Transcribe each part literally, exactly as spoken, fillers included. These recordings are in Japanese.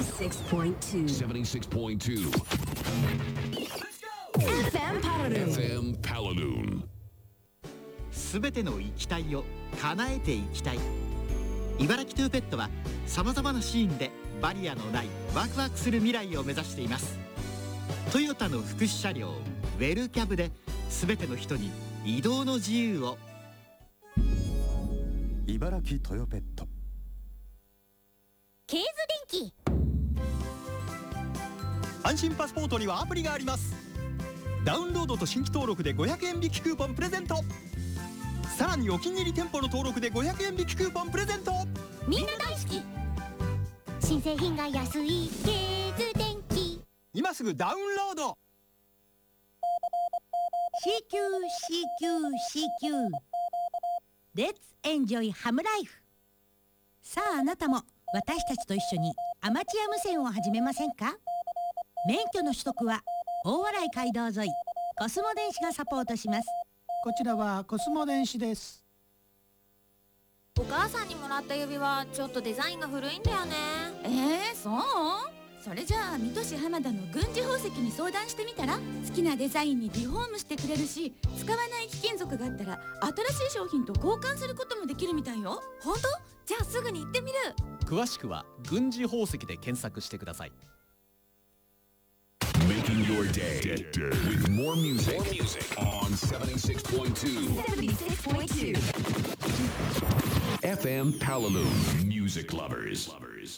seventy-six point two セブンティシックスポイントツーエフエム パラドゥンエフエム パラドゥン。 すべての行きたいを叶えていきたい。茨城トゥーペットはさまざまなシーンでバリアのないワクワクする未来を目指しています。トヨタの福祉車両ウェルキャブで全ての人に移動の自由を。 茨城トヨペット。 ケーズ電機。 安心パスポートにはアプリがあります。ダウンロードと新規登録でごひゃくえん引きクーポンプレゼント。さらにお気に入り店舗の登録でごひゃくえん引きクーポンプレゼント。 みんな大好き。新製品が安いケーズ電機。 今すぐダウンロード。 シーキューシーキューシーキュー Let's enjoy ハムライフ。さああなたも私たちと一緒にアマチュア無線を始めませんか？免許の取得は大洗街道沿いコスモ電子がサポートします。 こちらはコスモ電子です。 お母さんにもらった指輪ちょっとデザインが古いんだよね。 えー、そう？それじゃあ水戸市浜田の軍事宝石に相談してみたら？好きなデザインにリフォームしてくれるし、使わない貴金属があったら新しい商品と交換することもできるみたいよ。 本当？じゃあすぐに行ってみる。 詳しくは軍事宝石で検索してください。 Making your day with more music onセブンティシックスポイントツーセブンティシックスポイントツーエフエム Palaluun Music Lovers。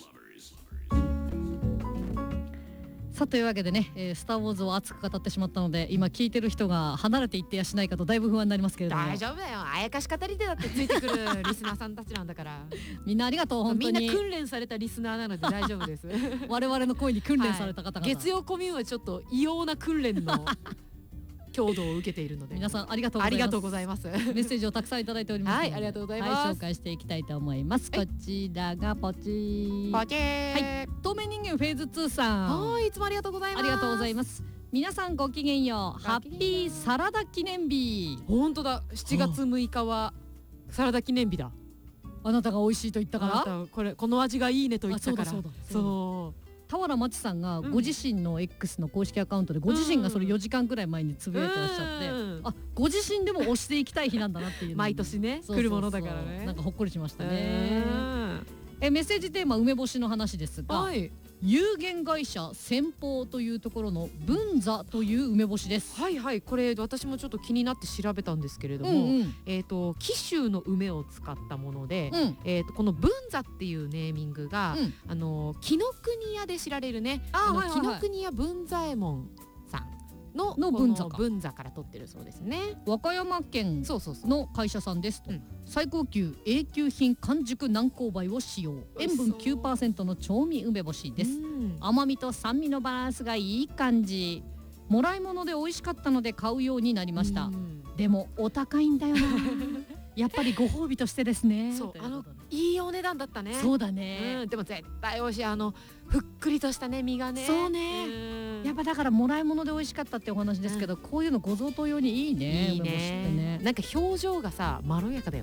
さあというわけでね、えー、スターウォーズを熱く語ってしまったので、今聞いてる人が離れていってやしないかとだいぶ不安になりますけれども。 大丈夫だよ、あやかし語りでだってついてくるリスナーさんたちなんだからみんなありがとう。本当にみんな訓練されたリスナーなので大丈夫です我々の声に訓練された方々、 はい、月曜コミューはちょっと異様な訓練の強度を受けているので皆さんありがとうございます。 ありがとうございますメッセージをたくさんいただいております。 はい、ありがとうございます。 はい、紹介していきたいと思います。こちらがポチーポチー、 はい、透明人間フェーズツーさん、 はい、いつもありがとうございます。 ありがとうございます。皆さんごきげんよう。ハッピーサラダ記念日。 本当だ、しちがつむいかはサラダ記念日だ。 あなたが美味しいと言ったから、 あなたこれこの味がいいねと言ったから。 そうだそうだそう俵真知さんがご自身の X の公式アカウントでご自身がそれよじかんくらい前につぶやいてらっしゃって、うん、あご自身でも推していきたい日なんだなっていう毎年ね来るものだからね。 なんかほっこりしましたね。えメッセージテーマ梅干しの話ですが、はい、有限会社先方というところの文座という梅干しです。 はいはい、これ私もちょっと気になって調べたんですけれども、うんうん、えっと紀州の梅を使ったもので、うん、えっとこの文座っていうネーミングが、うん、あの紀ノ国屋で知られるね、あの紀ノ国屋文左衛門さんのの文座か文座から取ってるそうですね。 和歌山県の会社さんですと、うん、最高級 A 級品完熟南高梅を使用、塩分 きゅうパーセント の調味梅干しです。甘みと酸味のバランスがいい感じ。もらい物で美味しかったので買うようになりました。でもお高いんだよなやっぱりご褒美としてですね。 そう、あのいいお値段だったね。 そうだね、 うん、でも絶対美味しい。あのふっくりとしたね身がね。 そうね、うん、やっぱだからもらい物で美味しかったってお話ですけど、うん、こういうのご贈答用にいいね。 いいね、 梅干しってね。 なんか表情がさまろやかだよね。